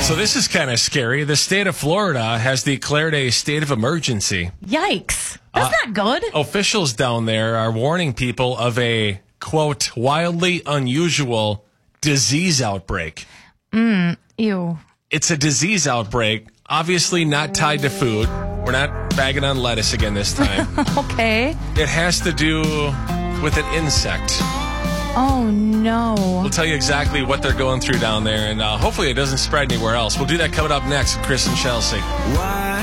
So this is kind of scary. The state of Florida has declared a state of emergency. Yikes. That's not good. Officials down there are warning people of a, quote, wildly unusual disease outbreak. Ew. It's a disease outbreak, obviously not tied to food. We're not bagging on lettuce again this time. Okay. It has to do with an insect. Oh, no. We'll tell you exactly what they're going through down there, and hopefully it doesn't spread anywhere else. We'll do that coming up next with Chris and Chelsea. Why